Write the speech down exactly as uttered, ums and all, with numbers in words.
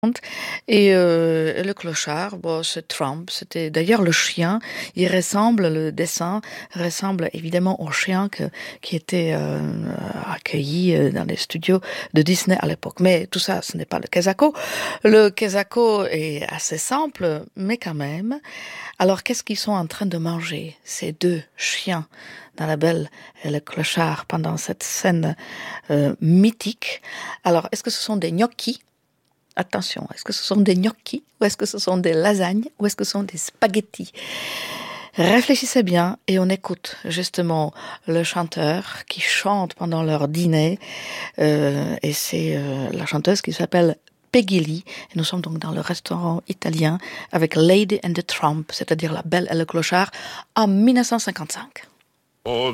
Et, euh, et le clochard, bon, c'est Trump. C'était d'ailleurs le chien. Il ressemble, le dessin ressemble évidemment au chien que, qui était euh, accueilli dans les studios de Disney à l'époque. Mais tout ça, ce n'est pas le Quesaco. Le Quesaco est assez simple, mais quand même. Alors, qu'est-ce qu'ils sont en train de manger, ces deux chiens, dans La Belle et le Clochard, pendant cette scène euh, mythique? Alors, est-ce que ce sont des gnocchis? Attention, est-ce que ce sont des gnocchis ou est-ce que ce sont des lasagnes ou est-ce que ce sont des spaghettis? Réfléchissez bien et on écoute justement le chanteur qui chante pendant leur dîner euh, et c'est euh, la chanteuse qui s'appelle Peggy Lee. Et nous sommes donc dans le restaurant italien avec Lady and the Tramp, c'est-à-dire La Belle et le Clochard, en dix-neuf cent cinquante-cinq. Oh.